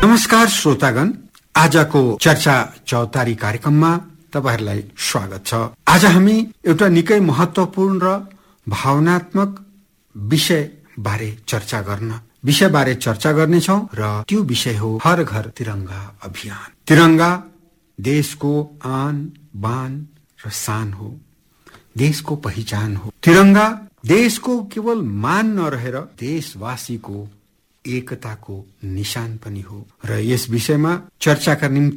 नमस्कार श्रोतागण, आजको चर्चा चौतारी कार्यक्रममा तपाईहरुलाई स्वागत छ। आज हामी एउटा निकै महत्वपूर्ण र भावनात्मक विषय बारे चर्चा गर्नेछौं र त्यो विषय हो हर घर तिरंगा अभियान। तिरंगा देशको आन बान र शान हो, देशको पहिचान हो। तिरंगा देशको केवल मान नरहेर देशवासीको एकताको निशान पनि हो र यस विषयमा चर्चाका निम्ति